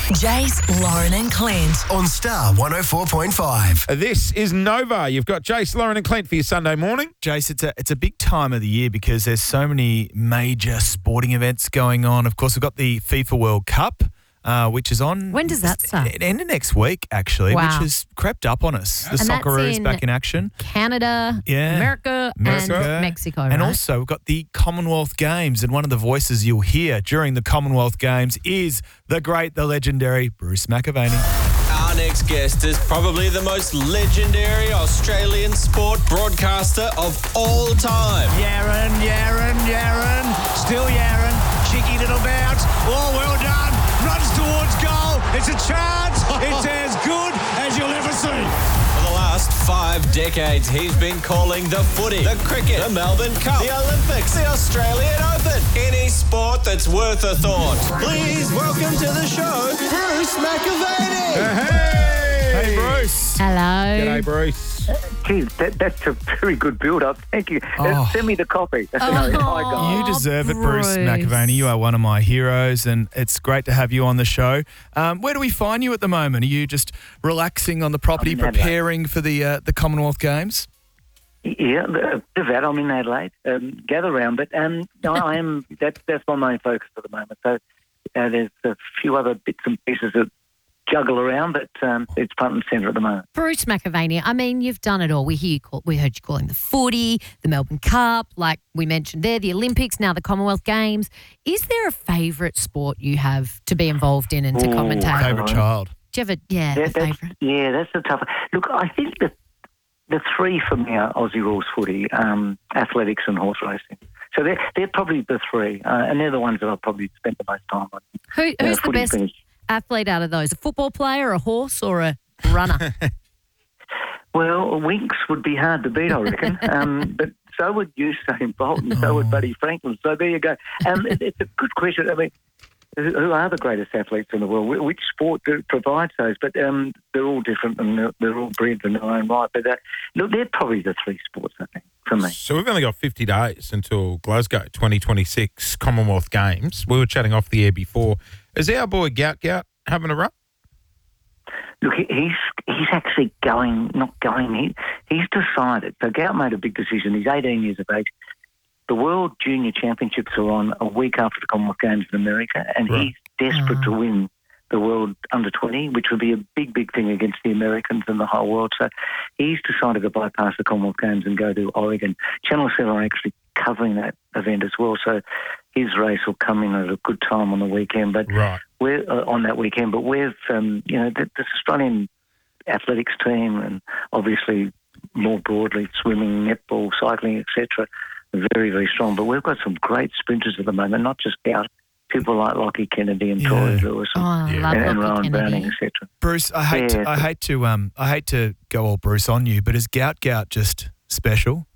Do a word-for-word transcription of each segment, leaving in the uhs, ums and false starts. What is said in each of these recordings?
Jace, Lauren and Clint. On Star one oh four point five. This is Nova. You've got Jace, Lauren and Clint for your Sunday morning. Jace, it's a, it's a big time of the year because there's so many major sporting events going on. Of course, we've got the FIFA World Cup, uh, which is on... When does that start? It end of next week, actually, Wow. which has crept up on us. The And that's Socceroos in back in action. Canada, Yeah. America, America. and Mexico, And right? also, we've got the Commonwealth Games, and one of the voices you'll hear during the Commonwealth Games is the great, the legendary Bruce McAvaney. Our next guest is probably the most legendary Australian sport broadcaster of all time. Yaron, Yaron, Yaron, still Yaron, cheeky little bounce, oh well done, runs towards goal, it's a chance, it's as good as you'll ever see. For the last five decades, he's been calling the footy, the cricket, the Melbourne Cup, the Olympics, the Australian Open, any sport that's worth a thought. Please welcome to the show, Bruce McAvaney. Hey, Hey, Bruce. Hello. G'day, Bruce. Geez, that, that's a very good build-up. Thank you. Uh, Oh. Send me the copy. Oh. Hi, guys. You deserve it, Bruce Bruce. McAvaney. You are one of my heroes, and it's great to have you on the show. Um, where do we find you at the moment? Are you just relaxing on the property, I'm in Adelaide. preparing for the uh, the Commonwealth Games? Yeah, a bit of that. I'm in Adelaide. Um, gather round, but um, no, I am. That, that's my main focus at the moment. So uh, there's a few other bits and pieces that juggle around, but um, it's front and centre at the moment. Bruce McAvaney, I mean, you've done it all. We hear you call, we heard you calling the footy, the Melbourne Cup, like we mentioned there, the Olympics, now the Commonwealth Games. Is there a favourite sport you have to be involved in and to Ooh, commentate? Favourite child? Do you have a, yeah, Yeah, a that's, favourite? yeah, that's a tough one. Look, I think that the three for me are Aussie rules footy, um, athletics and horse racing. So they're, they're probably the three, uh, and they're the ones that I've probably spent the most time on. Who, Uh, who's the footy's best been- athlete out of those? A football player, a horse, or a runner? Well, Winks would be hard to beat, I reckon. um, but so would Usain Bolt and so would Buddy Franklin. So there you go. Um, it, it's a good question. I mean, who who are the greatest athletes in the world? Wh- Which sport do, provides those? But um, they're all different and they're, they're all brilliant in their own right. But uh, look, they're probably the three sports, I think, for me. So we've only got fifty days until Glasgow twenty twenty-six Commonwealth Games. We were chatting off the air before. Is our boy Gout Gout having a run? Look, he- he's he's actually going, not going. He he's decided. So Gout made a big decision. He's eighteen years of age. The World Junior Championships are on a week after the Commonwealth Games in America, and Right. he's desperate to win the World Under twenty, which would be a big, big thing against the Americans and the whole world. So he's decided to bypass the Commonwealth Games and go to Oregon. Channel seven are actually covering that event as well, so his race will come in at a good time on the weekend. But Right. we're uh, on that weekend, but we've, um, you know, the, this Australian athletics team, and obviously more broadly swimming, netball, cycling, et cetera, are very, very strong. But we've got some great sprinters at the moment, not just Gout, people like Lockie Kennedy and Yeah. Torrey Lewis Oh, and, I love and, and Lockie Rowan Kennedy. Browning, et cetera. Bruce, I hate to, Yeah. I hate to um I hate to go all Bruce on you, but is Gout Gout just special?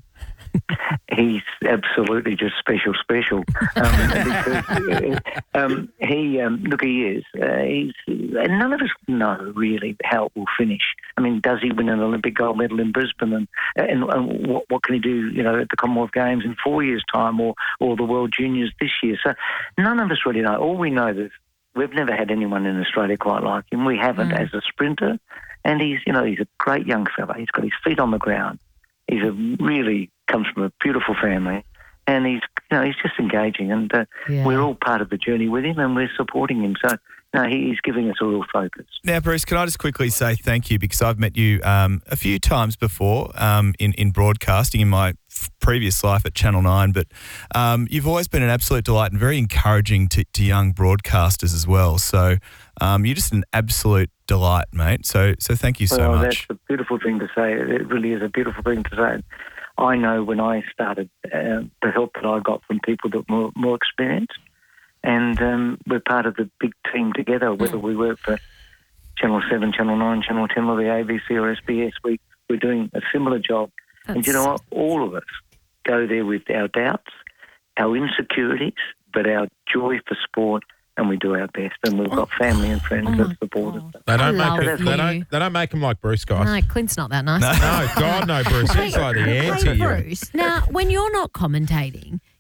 He's absolutely just special, special. Um, because, um, he, um, look, he is. Uh, he's, and none of us know really how it will finish. I mean, does he win an Olympic gold medal in Brisbane, and and, and what, what can he do, you know, at the Commonwealth Games in four years' time, or or the World Juniors this year? So none of us really know. All we know is we've never had anyone in Australia quite like him. We haven't as a sprinter, and he's, you know, he's a great young fella. He's got his feet on the ground. He's a really comes from a beautiful family, and he's, you know, he's just engaging, and uh, Yeah. we're all part of the journey with him, and we're supporting him. So, no, he- he's giving us a real focus. Now, Bruce, can I just quickly say thank you, because I've met you um, a few times before um, in, in broadcasting in my f- previous life at Channel nine, but um, you've always been an absolute delight and very encouraging to, to young broadcasters as well. So um, you're just an absolute delight, mate. So so thank you so well, much. that's a beautiful thing to say. It really is a beautiful thing to say. I know when I started, uh, the help that I got from people that were more experienced, and um, we're part of the big team together, whether we work for Channel seven, Channel nine, Channel ten, or the A B C or S B S, we, we're doing a similar job. And you know what? All of us go there with our doubts, our insecurities, but our joy for sport, and we do our best. And we've got family and friends Oh that my support us. They don't I make love it, they you. don't they don't make them like Bruce, guys. No, Clint's not that nice. No, God no, Bruce. He's like the Hey, anti. Bruce. Now, when you're not commentating,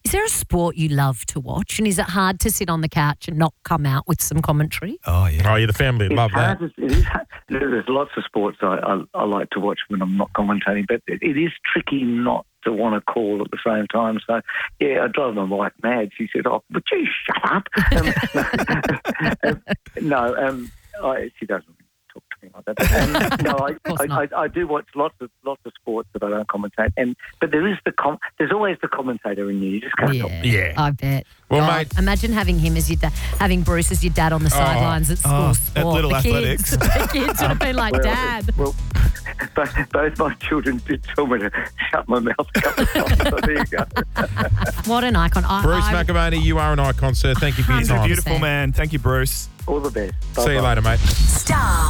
Is there a sport you love to watch? And is it hard to sit on the couch and not come out with some commentary? Oh, yeah. Oh, yeah, the family It's love hard that. to- it is hard. There's lots of sports I, I, I like to watch when I'm not commentating, but it, it is tricky not to want to call at the same time. So, yeah, I drive my wife mad. She said, "Oh, would you shut up?" Um, no, um, I, she doesn't talk to me like that. But, um, no, I, course I, not. I, I do watch lots of lots of sports that I don't commentate, and but there is the com- there's always the commentator in you. You just can't help it. Yeah. I bet. Well, God, mate- imagine having him as your dad, having Bruce as your dad on the sidelines at school Oh, sport. at Little the Athletics. kids, the kids would have been like, Well, Dad. Well, both, both my children did tell me to shut my mouth a couple of times. So there you go. What an icon. I, Bruce I, McAvaney, you are an icon, sir. Thank you for your He's He's a time. beautiful man. Thank you, Bruce. All the best. See you Bye-bye. later, mate. Star